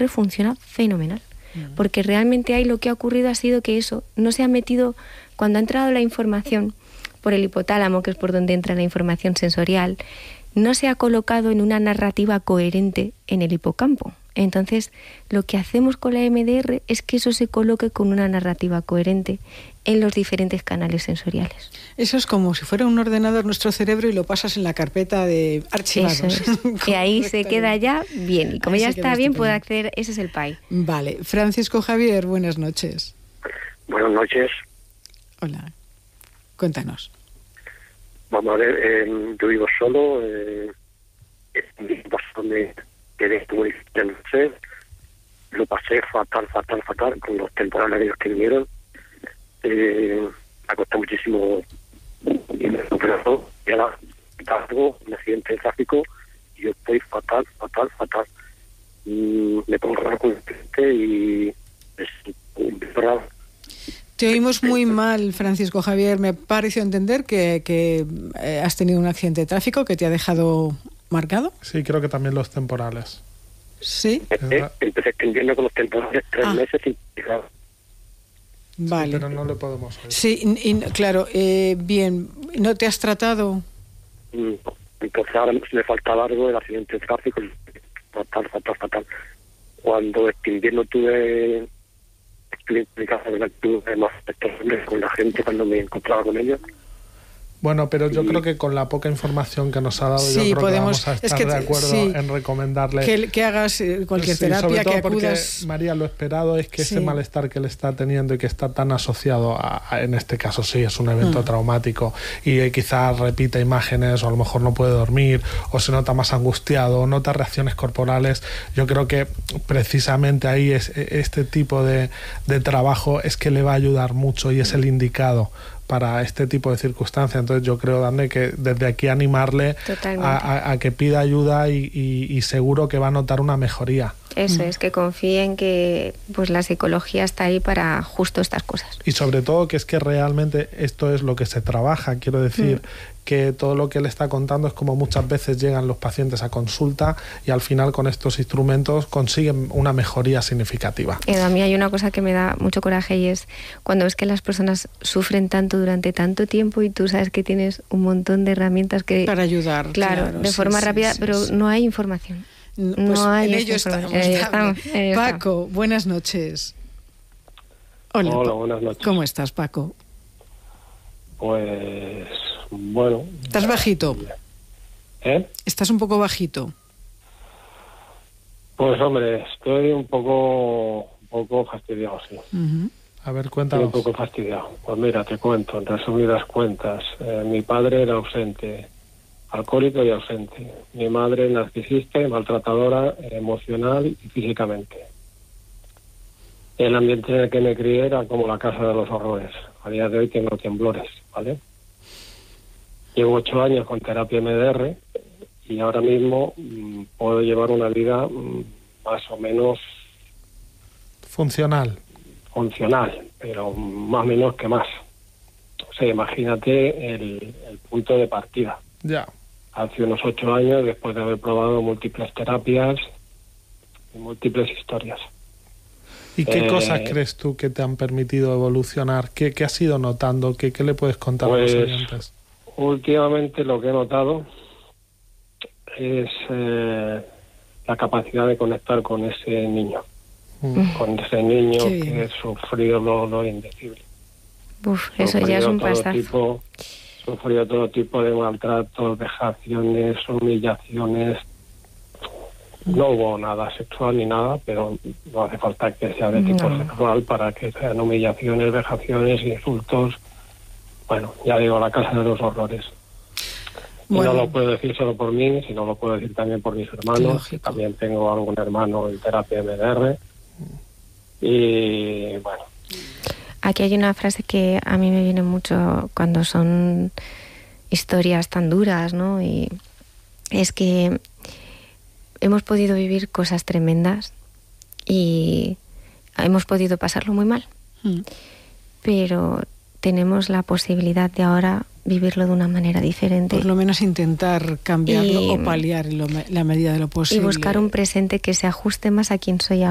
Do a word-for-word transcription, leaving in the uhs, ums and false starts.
R funciona fenomenal. Porque realmente ahí lo que ha ocurrido ha sido que eso no se ha metido, cuando ha entrado la información por el hipotálamo, que es por donde entra la información sensorial, no se ha colocado en una narrativa coherente en el hipocampo. Entonces, lo que hacemos con la E M D R es que eso se coloque con una narrativa coherente en los diferentes canales sensoriales. Eso es como si fuera un ordenador nuestro cerebro y lo pasas en la carpeta de archivados. Eso es. Y ahí se queda ya bien. Y como ahí ya está bien, puede acceder. Ese es el P A I. Vale. Francisco Javier, buenas noches. Buenas noches. Hola. Cuéntanos. Vamos a ver, eh, yo vivo solo. Eh, me quedé muy sé, lo pasé fatal, fatal, fatal con los temporales que vinieron. Eh, me costó muchísimo y me recuperó. Y ahora algo, un accidente de tráfico y yo estoy fatal, fatal, fatal. Mm, me pongo raro con el cliente y es un raro. Te oímos muy mal, Francisco Javier. Me pareció entender que, que eh, has tenido un accidente de tráfico que te ha dejado marcado. Sí, creo que también los temporales. Sí. Empecé, empecé extendiendo con los temporales tres ah. meses sin fijar. Vale. Sí, pero no le podemos oír. Sí, y, claro. Eh, bien, ¿no te has tratado? Mm, entonces ahora me faltaba algo del accidente de tráfico. Fatal, fatal, fatal. Cuando este invierno tuve... Tuve más con la gente cuando me encontraba con ellos. Bueno, pero yo sí. creo que con la poca información que nos ha dado, sí, yo creo podemos, que vamos a estar es que, de acuerdo sí, en recomendarle que, que hagas cualquier sí, terapia, sobre todo que porque, acudas. María, lo esperado es que sí. ese malestar que le está teniendo y que está tan asociado a, a en este caso sí, es un evento mm. traumático y eh, quizás repita imágenes o a lo mejor no puede dormir o se nota más angustiado o nota reacciones corporales. Yo creo que precisamente ahí es, este tipo de, de trabajo es que le va a ayudar mucho y es el indicado para este tipo de circunstancias. Entonces yo creo, Dani, que desde aquí animarle a, a, a que pida ayuda y, y, y seguro que va a notar una mejoría. Eso mm. es, que confíe en que pues la psicología está ahí para justo estas cosas. Y sobre todo que es que realmente esto es lo que se trabaja, quiero decir, mm. que todo lo que él está contando es como muchas veces llegan los pacientes a consulta y al final con estos instrumentos consiguen una mejoría significativa. Y a mí hay una cosa que me da mucho coraje y es cuando ves que las personas sufren tanto durante tanto tiempo y tú sabes que tienes un montón de herramientas que... Para ayudar, claro, claro de sí, forma sí, rápida, sí, pero sí. no hay información. Pues no hay en ello estamos, eh, estamos eh, Paco, estamos. buenas noches. Hola, Hola, buenas noches. ¿Cómo estás, Paco? Pues, bueno... ¿Estás bajito? ¿Eh? ¿Estás un poco bajito? Pues, hombre, estoy un poco, un poco fastidiado, sí. Uh-huh. A ver, cuéntanos. Estoy un poco fastidiado. Pues mira, te cuento, en resumidas cuentas. Eh, mi padre era ausente, alcohólico y ausente. Mi madre narcisista y maltratadora emocional y físicamente. El ambiente en el que me crié era como la casa de los horrores. A día de hoy tengo temblores, ¿vale? Llevo ocho años con terapia M D R y ahora mismo mmm, puedo llevar una vida mmm, más o menos... Funcional. Funcional, pero más o menos que más. O sea, imagínate el, el punto de partida. Ya. Hace unos ocho años, después de haber probado múltiples terapias y múltiples historias. ¿Y qué eh, cosas crees tú que te han permitido evolucionar? ¿Qué, qué has ido notando? ¿Qué, qué le puedes contar pues, a los oyentes? Últimamente lo que he notado es eh, la capacidad de conectar con ese niño. Mm. Con ese niño que ha sufrido lo, lo indecible. Uf, eso ya es un pasazo. Sufrió todo tipo de maltratos, vejaciones, humillaciones. No hubo nada sexual ni nada, pero no hace falta que sea de tipo no. sexual para que sean humillaciones, vejaciones, insultos. Bueno, ya digo, la casa de los horrores. Bueno. Y no lo puedo decir solo por mí, sino lo puedo decir también por mis hermanos. También tengo algún hermano en terapia M D R. Y bueno. Aquí hay una frase que a mí me viene mucho cuando son historias tan duras, ¿no? Y es que hemos podido vivir cosas tremendas y hemos podido pasarlo muy mal. Mm. Pero tenemos la posibilidad de ahora vivirlo de una manera diferente. Por lo menos intentar cambiarlo y, o paliar en lo, la medida de lo posible. Y buscar un presente que se ajuste más a quien soy ahora.